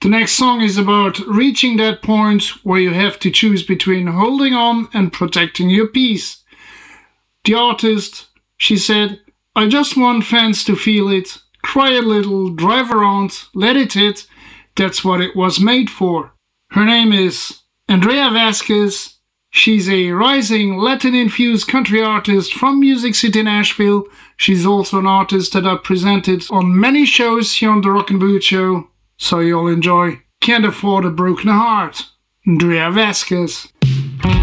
The next song is about reaching that point where you have to choose between holding on and protecting your peace. The artist, she said, "I just want fans to feel it, cry a little, drive around, let it hit. That's what it was made for." Her name is Andrea Vasquez. She's a rising Latin-infused country artist from Music City, Nashville. She's also an artist that I've presented on many shows here on the Rockin' Boot Show. So you'll enjoy Can't Afford a Broken Heart, Andrea Vasquez.